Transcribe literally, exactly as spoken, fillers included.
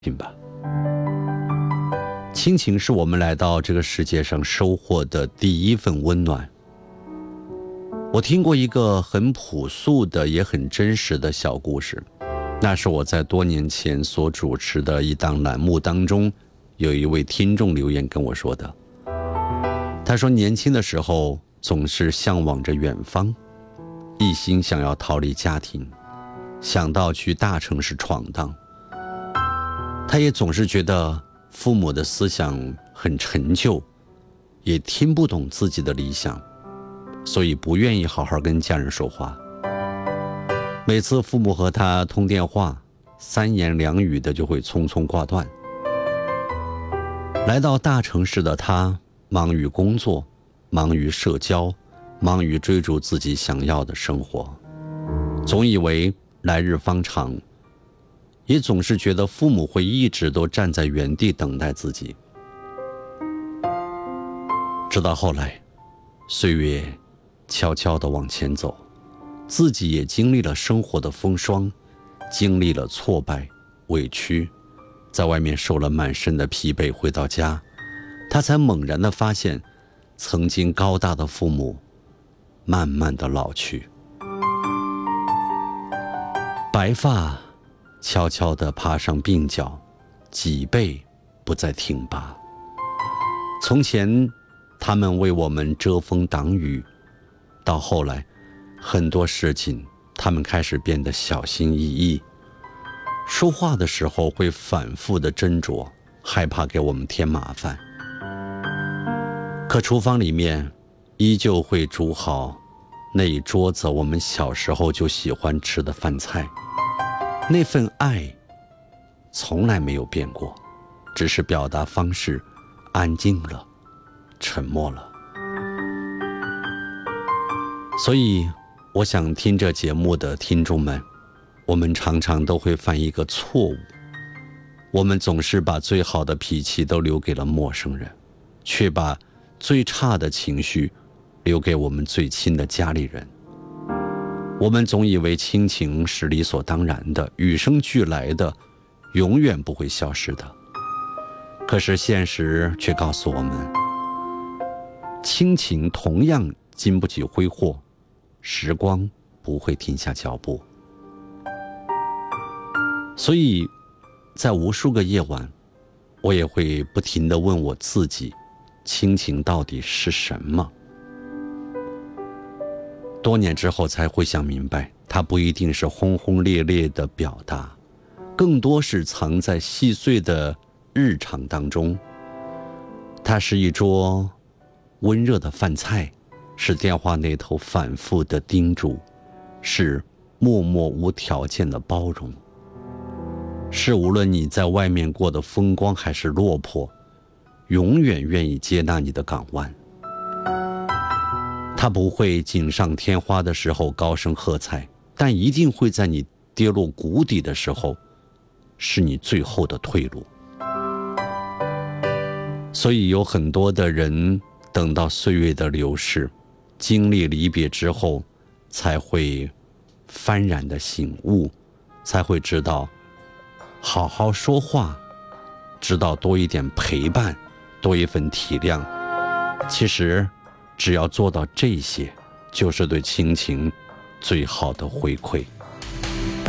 听吧。亲情是我们来到这个世界上收获的第一份温暖。我听过一个很朴素的也很真实的小故事，那是我在多年前所主持的一档栏目当中，有一位听众留言跟我说的。他说年轻的时候总是向往着远方，一心想要逃离家庭，想到去大城市闯荡。他也总是觉得父母的思想很陈旧，也听不懂自己的理想，所以不愿意好好跟家人说话。每次父母和他通电话，三言两语的就会匆匆挂断。来到大城市的他，忙于工作，忙于社交，忙于追逐自己想要的生活，总以为来日方长，也总是觉得父母会一直都站在原地等待自己。直到后来，岁月悄悄地往前走，自己也经历了生活的风霜，经历了挫败、委屈，在外面受了满身的疲惫，回到家，他才猛然地发现，曾经高大的父母慢慢地老去，白发悄悄地爬上鬓角，脊背不再挺拔。从前他们为我们遮风挡雨，到后来很多事情他们开始变得小心翼翼，说话的时候会反复的斟酌，害怕给我们添麻烦。可厨房里面依旧会煮好那一桌子我们小时候就喜欢吃的饭菜，那份爱从来没有变过，只是表达方式安静了，沉默了。所以我想听这节目的听众们，我们常常都会犯一个错误，我们总是把最好的脾气都留给了陌生人，却把最差的情绪留给我们最亲的家里人。我们总以为亲情是理所当然的，与生俱来的，永远不会消失的。可是现实却告诉我们，亲情同样经不起挥霍，时光不会停下脚步。所以在无数个夜晚，我也会不停地问我自己，亲情到底是什么？多年之后才会想明白，它不一定是轰轰烈烈的表达，更多是藏在细碎的日常当中。它是一桌温热的饭菜，是电话那头反复的叮嘱，是默默无条件的包容，是无论你在外面过得风光还是落魄，永远愿意接纳你的港湾。他不会锦上添花的时候高声喝彩，但一定会在你跌落谷底的时候，是你最后的退路。所以有很多的人等到岁月的流逝，经历离别之后，才会幡然的醒悟，才会知道好好说话，知道多一点陪伴，多一份体谅。其实只要做到这些，就是对亲情最好的回馈。